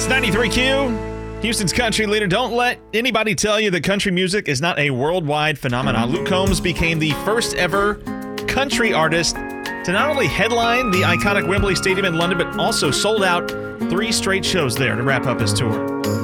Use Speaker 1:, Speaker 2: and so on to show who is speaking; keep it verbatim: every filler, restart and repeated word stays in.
Speaker 1: It's ninety-three Q, Houston's country leader. Don't let anybody tell you that country music is not a worldwide phenomenon. Luke Combs became the first ever country artist to not only headline the iconic Wembley Stadium in London, but also sold out three straight shows there to wrap up his tour.